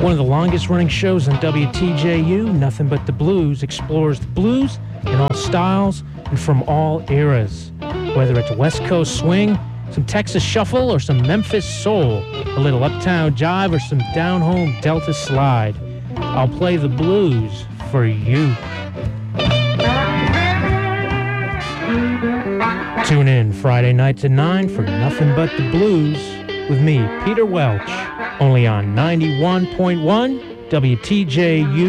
One of the longest-running shows on WTJU, Nothing But the Blues, explores the blues in all styles and from all eras. Whether it's West Coast swing, some Texas shuffle, or some Memphis soul, a little uptown jive, or some down-home Delta slide, I'll play the blues for you. Tune in Friday nights at 9 for Nothing But the Blues with me, Peter Welch, only on 91.1 WTJU.